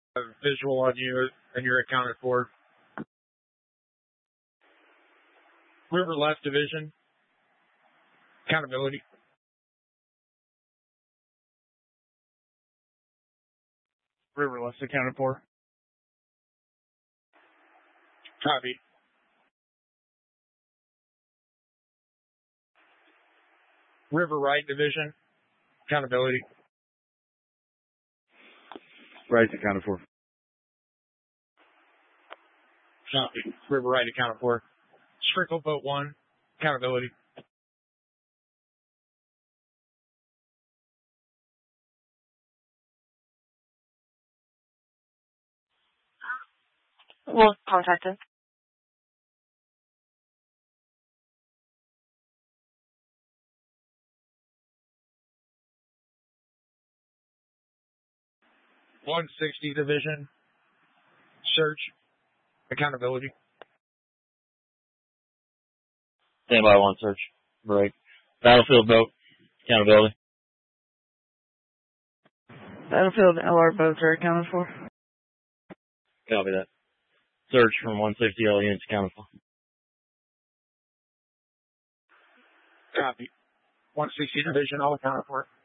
visual on you and you're accounted for. River Left Division, accountability. River Left accounted for. Copy. River Right Division, accountability. Right's accounted for. Copy. River Right accounted for. Strickle Boat 1, accountability. Well, contacted. .160 Division, search, accountability. Standby 1 search. Break. Battlefield boat. Accountability. Battlefield LR boats are accounted for. Copy that. Search from 160 L units accounted for. Copy. 160 Division, all accounted for.